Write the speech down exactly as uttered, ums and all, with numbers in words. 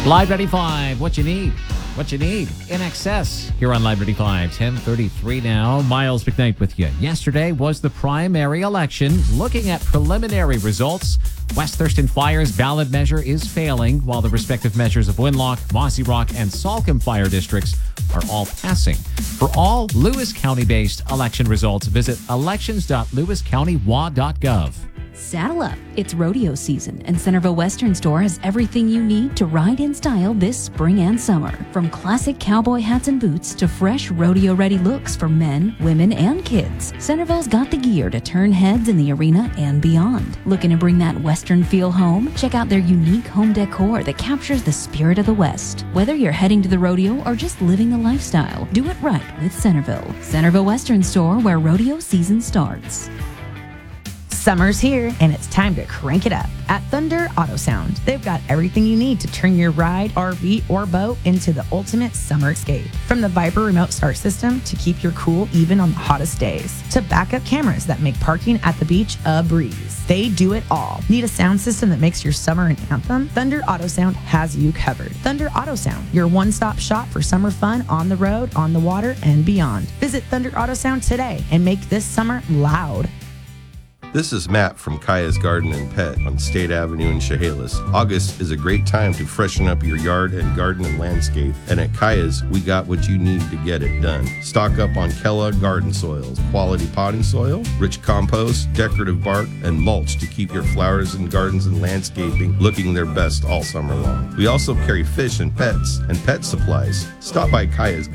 Live ninety-five, what you need, what you need, in excess. Here on Live ninety-five, ten thirty-three now. Miles McKnight with you. Yesterday was the primary election. Looking at preliminary results, West Thurston Fire's ballot measure is failing, while the respective measures of Winlock, Mossy Rock, and Salcombe Fire districts are all passing. For all Lewis County-based election results, visit elections dot lewis county w a dot gov. Saddle up. It's rodeo season, and Centerville Western Store has everything you need to ride in style this spring and summer. From classic cowboy hats and boots to fresh rodeo-ready looks for men, women, and kids, Centerville's got the gear to turn heads in the arena and beyond. Looking to bring that Western feel home? Check out their unique home decor that captures the spirit of the West. Whether you're heading to the rodeo or just living the lifestyle, do it right with Centerville. Centerville Western Store, where rodeo season starts. Summer's here, and it's time to crank it up. At Thunder Auto Sound, they've got everything you need to turn your ride, R V, or boat into the ultimate summer escape. From the Viper remote start system to keep your cool even on the hottest days, to backup cameras that make parking at the beach a breeze. They do it all. Need a sound system that makes your summer an anthem? Thunder Auto Sound has you covered. Thunder Auto Sound, your one-stop shop for summer fun on the road, on the water, and beyond. Visit Thunder Auto Sound today and make this summer loud. This is Matt from Kaya's Garden and Pet on State Avenue in Chehalis. August is a great time to freshen up your yard and garden and landscape, and at Kaya's, we got what you need to get it done. Stock up on Kella garden soils, quality potting soil, rich compost, decorative bark, and mulch to keep your flowers and gardens and landscaping looking their best all summer long. We also carry fish and pets and pet supplies. Stop by Kaya's